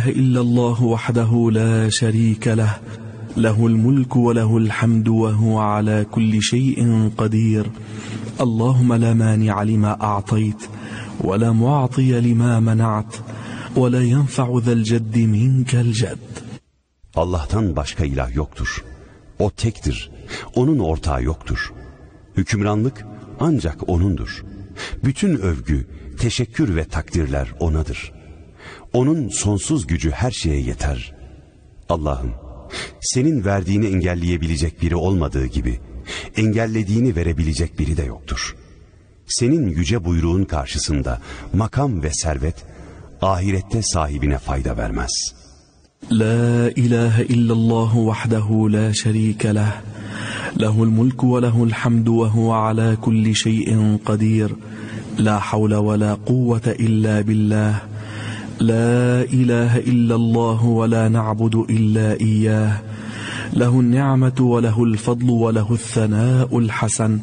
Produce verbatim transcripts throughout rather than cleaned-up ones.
إله إلا الله وحده لا شريك له له الملك وله الحمد وهو على كل شيء قدير اللهم لا مانع لما أعطيت ولا معطي لما منعت ولا ينفع ذا الجد منك الجد. Allah'tan başka ilah yoktur. O tektir. Onun ortağı yoktur. Hükümranlık ancak O'nundur. Bütün övgü, teşekkür ve takdirler O'nadır. O'nun sonsuz gücü her şeye yeter. Allah'ım, senin verdiğini engelleyebilecek biri olmadığı gibi, engellediğini verebilecek biri de yoktur. Senin yüce buyruğun karşısında makam ve servet, ahirette sahibine fayda vermez. La ilahe illallah vahdehu la şerike leh. Lehul mulku ve lehul hamdu ve huve ala kulli şeyin kadir. La havle ve la kuvvete illa billah. La ilahe illallah ve la na'budu illa iyyah. Lehun ni'metu ve lehul fadlu ve lehul thanâ'ul hasan.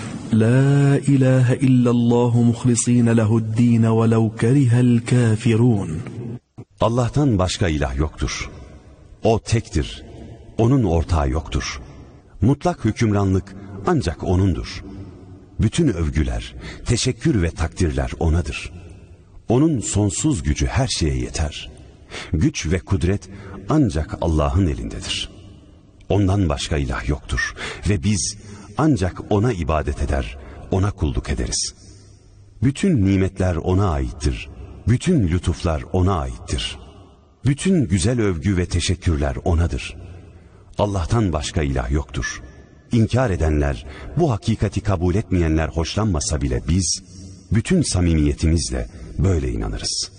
La ilahe illallah muhlisîne lehu'd-dîn ve lev kerihel kâfirûn. Allah'tan başka ilah yoktur. O tektir. Onun ortağı yoktur. Mutlak hükümranlık ancak O'nundur. Bütün övgüler, teşekkür ve takdirler O'nadır. O'nun sonsuz gücü her şeye yeter. Güç ve kudret ancak Allah'ın elindedir. Ondan başka ilah yoktur ve biz ancak O'na ibadet eder, O'na kulluk ederiz. Bütün nimetler O'na aittir. Bütün lütuflar O'na aittir. Bütün güzel övgü ve teşekkürler O'nadır. Allah'tan başka ilah yoktur. İnkar edenler, bu hakikati kabul etmeyenler hoşlanmasa bile biz, bütün samimiyetimizle böyle inanırız.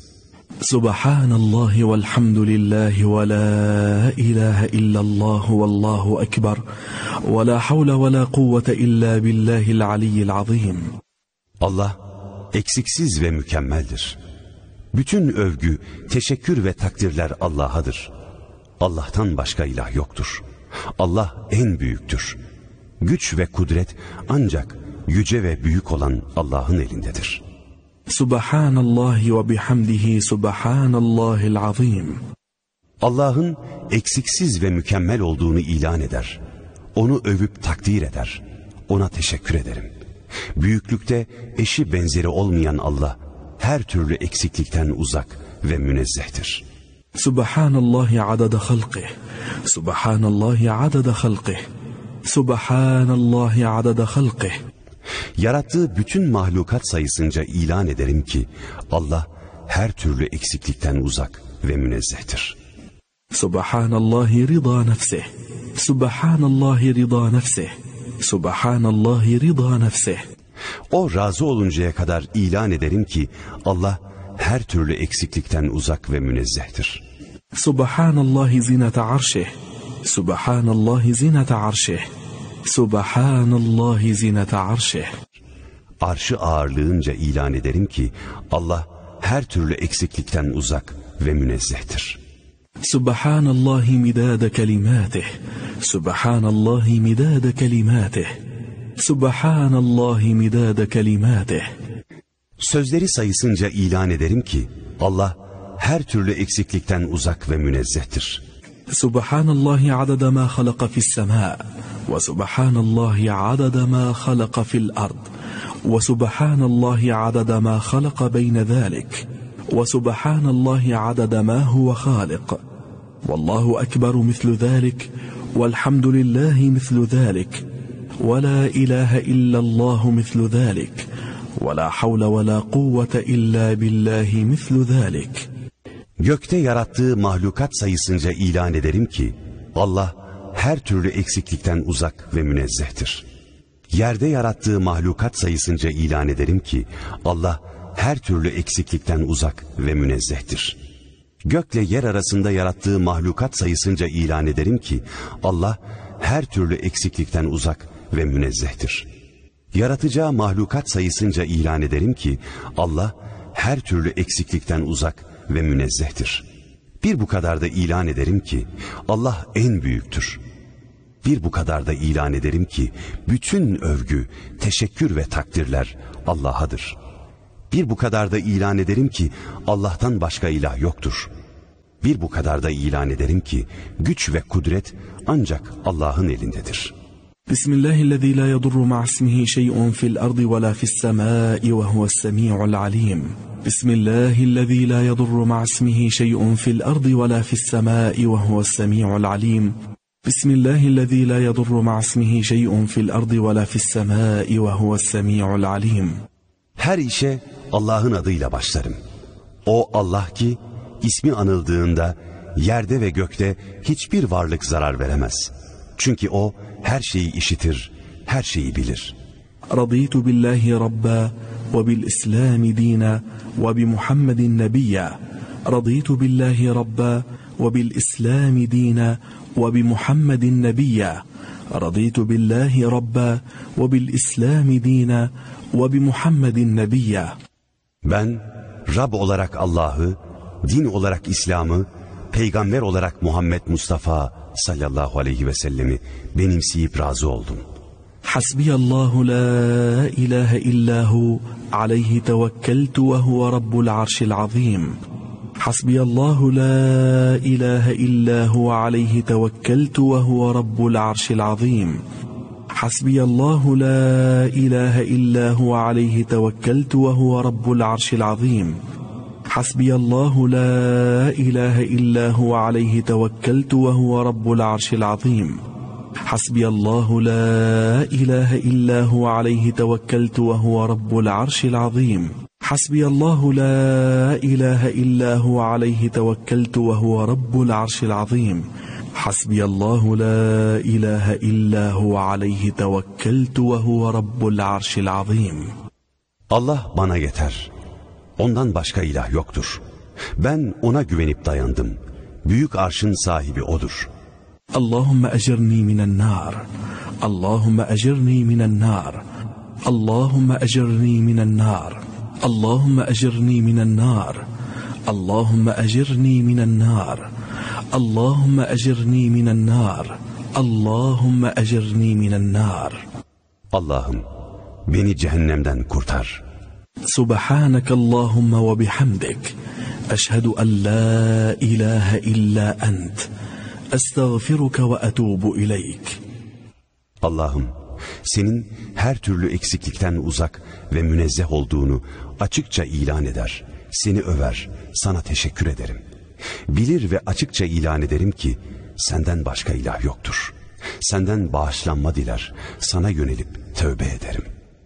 Subhanallahi velhamdülillahi ve la ilahe illallah vallahu ekber ve la havle ve la kuvvete illa billahil aliyyil azim. Allah eksiksiz ve mükemmeldir. Bütün övgü, teşekkür ve takdirler Allah'adır. Allah'tan başka ilah yoktur. Allah en büyüktür. Güç ve kudret ancak yüce ve büyük olan Allah'ın elindedir. Subhanallahi ve bihamdihi subhanallahil azim. Allah'ın eksiksiz ve mükemmel olduğunu ilan eder. Onu övüp takdir eder. Ona teşekkür ederim. Büyüklükte eşi benzeri olmayan Allah, her türlü eksiklikten uzak ve münezzehtir. Subhanallahi adada halqih. Subhanallahi adada halqih. Subhanallahi adada halqih. Yarattığı bütün mahlukat sayısınca ilan ederim ki Allah her türlü eksiklikten uzak ve münezzehtir. Subhanallahi rida nefsih. Subhanallahi rida nefsih. Subhanallahi rida nefsih. O razı oluncaya kadar ilan ederim ki Allah her türlü eksiklikten uzak ve münezzehtir. Subhanallahi zinete arşih. Subhanallahi zinete arşih. Subhanallahi zinete arşih. Arşı ağırlığınca ilan ederim ki Allah her türlü eksiklikten uzak ve münezzehtir. Subhanallahi midade kelimatih. Subhanallahi midade kelimatih. Subhanallahi midade kelimatih. Sözleri sayısınca ilan ederim ki Allah her türlü eksiklikten uzak ve münezzehtir. Subhanallahi adada ma halaka fis sema ve subhanallahi adada ma halaka fil ard ve subhanallahi adada ma halaka beyne zalik ve subhanallahi adada ma huve halik vallahu ekberu mislu zalik velhamdülillahi mislu zalik ve la ilahe illallahu mislu zalik ve la havle ve la kuvvete illa billahi mislu zalik. Gökte yarattığı mahlukat sayısınca ilan ederim ki Allah her türlü eksiklikten uzak ve münezzehtir. Yerde yarattığı mahlukat sayısınca ilan ederim ki Allah her türlü eksiklikten uzak ve münezzehtir. Gökle yer arasında yarattığı mahlukat sayısınca ilan ederim ki Allah her türlü eksiklikten uzak ve münezzehtir. Yaratacağı mahlukat sayısınca ilan ederim ki Allah her türlü eksiklikten uzak ve münezzehtir. Bir bu kadar da ilan ederim ki Allah en büyüktür. Bir bu kadar da ilan ederim ki bütün övgü, teşekkür ve takdirler Allah'adır. Bir bu kadar da ilan ederim ki Allah'tan başka ilah yoktur. Bir bu kadar da ilan ederim ki güç ve kudret ancak Allah'ın elindedir. Bismillahillezî lâ yadurru ma'asmihi şey'un fil ardı ve lâ fissemâi ve huves-semî'ul alîm. Bismillahillezî lâ yadurru ma'asmihi şey'un fil ardı ve lâ fissemâi ve huves-semî'ul alîm. Bismillahillezî lâ yadurru ma'asmihi şey'un fil ardı ve lâ fissemâi ve huves-semî'ul alîm. Her işe Allah'ın adıyla başlarım. O Allah ki ismi anıldığında yerde ve gökte hiçbir varlık zarar veremez. Çünkü o her şeyi işitir, her şeyi bilir. Raditu billahi rabba ve bil İslami dina ve bi Muhammedin nebiyya. Raditu billahi rabba ve bil İslami dina ve bi Muhammedin nebiyya. Raditu billahi rabba ve bil İslami dina ve bi Muhammedin nebiyya. Ben Rab olarak Allah'ı, din olarak İslam'ı, peygamber olarak Muhammed Mustafa sallallahu aleyhi ve sellemi benimseyip razı oldum. Hasbiyallahu la ilahe illahu aleyhi tevekkeltu ve huve rabbul arşil azim. Hasbiyallahu la ilahe illahu aleyhi tevekkeltu ve huve rabbul arşil azim. Hasbiyallahu la ilahe illahu aleyhi tevekkeltu ve huve rabbul arşil azim. Hasbiyallahu la ilahe illahu aleyhi tevekkeltu ve huve rabbul arşil azim. Hasbiyallahu la ilahe illahu aleyhi tevekkeltu ve huve rabbul arşil azim. Hasbiyallahu la ilahe illahu aleyhi tevekkeltu ve huve rabbul arşil azim. Hasbiyallahu la ilahe illahu aleyhi tevekkeltu ve huve rabbul arşil azim. Allah bana yeter. Ondan başka ilah yoktur. Ben ona güvenip dayandım. Büyük arşın sahibi odur. Allahümme ecirni minen nar. Allahümme ecirni minen nar. Allahümme ecirni minen nar. Allahümme ecirni minen nar. Allahümme ecirni minen nar. Allahümme ecirni minen nar. Allahümme ecirni minen nar. Allah'ım beni cehennemden kurtar. Subhaneke Allahümme ve bihamdik. Eşhedü en la ilahe illa ent. Estağfiruke ve etubu ileyk. Allah'ım senin her türlü eksiklikten uzak ve münezzeh olduğunu açıkça ilan eder. Seni över, sana teşekkür ederim. Bilir ve açıkça ilan ederim ki senden başka ilah yoktur. Senden bağışlanma diler, sana yönelip tövbe ederim.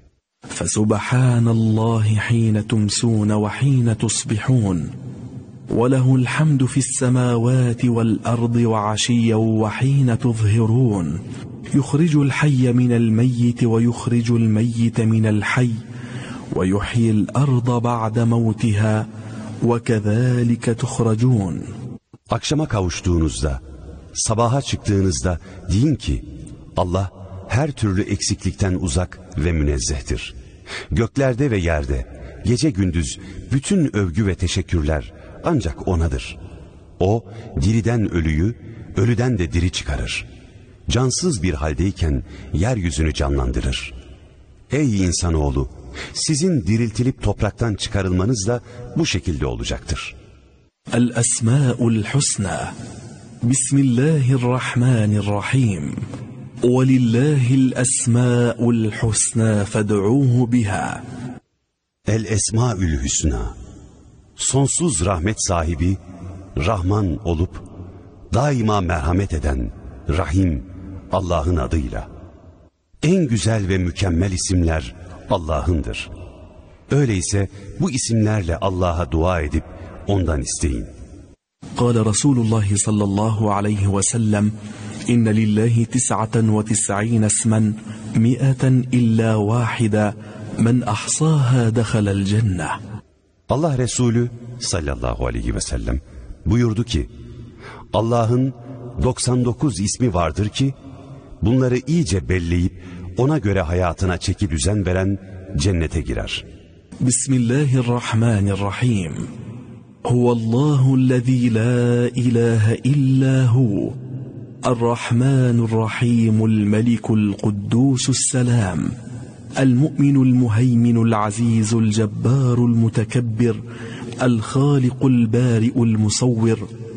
فسبحان الله حين تمسون وحين تصبحون وله الحمد في السماوات والأرض وعشيا وحين تظهرون يخرج الحي من الميت ويخرج الميت من الحي ويحيي الأرض بعد موتها وكذلك تخرجون. Akşama kavuştuğunuzda, sabaha çıktığınızda deyin ki Allah her türlü eksiklikten uzak ve münezzehtir. Göklerde ve yerde, gece gündüz bütün övgü ve teşekkürler ancak O'nadır. O, diriden ölüyü, ölüden de diri çıkarır. Cansız bir haldeyken yeryüzünü canlandırır. Ey insanoğlu, sizin diriltilip topraktan çıkarılmanız da bu şekilde olacaktır. El-Esmâ'ul Husna. Bismillahirrahmanirrahim. وَلِلَّهِ الْأَسْمَاءُ الْحُسْنَى فَادْعُوهُ بِهَا. El-Esmâ'ül Hüsna. Sonsuz rahmet sahibi, Rahman olup, daima merhamet eden, Rahim, Allah'ın adıyla. En güzel ve mükemmel isimler Allah'ındır. Öyleyse bu isimlerle Allah'a dua edip ondan isteyin. قال رسول الله صلى الله عليه وسلم إن لله تسعة وتسعين اسما مئة إلا واحدة من أحصاها دخل الجنة. Allah Resulü sallallahu aleyhi ve sellem buyurdu ki Allah'ın doksan dokuz ismi vardır ki bunları iyice belleyip ona göre hayatına çeki düzen veren cennete girer. Bismillahirrahmanirrahim. Huvallahu'llezî la ilahe illa hu. Errahmanurrahimul melikul kuddusus selam. المؤمن المهيمن العزيز الجبار المتكبر الخالق البارئ المصور